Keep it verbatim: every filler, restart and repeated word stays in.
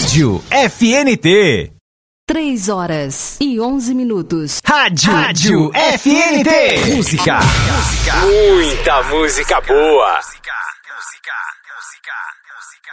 Rádio F N T. Três horas e onze minutos. Rádio, Rádio F N T. Música. Música. Muita música boa. Música. Música. Música.